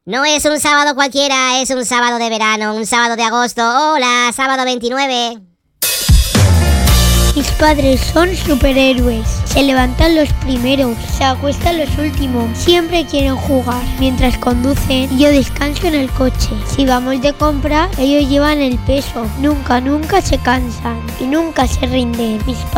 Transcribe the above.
No es un sábado cualquiera, es un sábado de verano, un sábado de agosto. Hola, sábado 29. Mis padres son superhéroes. Se levantan los primeros, se acuestan los últimos. Siempre quieren jugar. Mientras conducen, yo descanso en el coche. Si vamos de compra, ellos llevan el peso. Nunca se cansan y nunca se rinden. Mis